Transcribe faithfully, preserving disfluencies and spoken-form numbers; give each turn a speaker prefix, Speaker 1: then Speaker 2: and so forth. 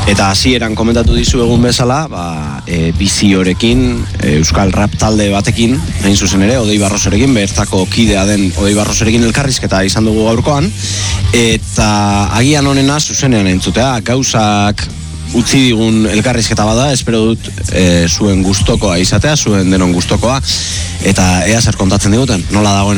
Speaker 1: Eta hasieran komentatu dizu egun bezala, ba, e, biziorekin, e, Euskal Rap talde batekin, hain zuzen ere, Odei Barroserekin, bertako kidea den Odei Barroserekin elkarrizketa izan dugu gaurkoan, eta agian honena zuzenean entzutea, gauzak utzi digun elkarrizketa bada, espero dut e, zuen gustokoa izatea, zuen denon gustokoa, eta ea zer kontatzen diguten, nola dagoen